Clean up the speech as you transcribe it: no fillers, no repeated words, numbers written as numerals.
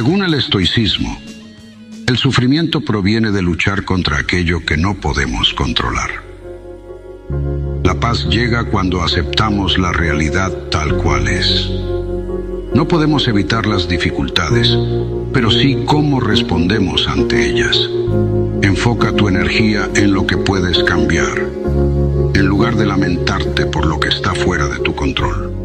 Según el estoicismo, el sufrimiento proviene de luchar contra aquello que no podemos controlar. La paz llega cuando aceptamos la realidad tal cual es. No podemos evitar las dificultades, pero sí cómo respondemos ante ellas. Enfoca tu energía en lo que puedes cambiar, en lugar de lamentarte por lo que está fuera de tu control.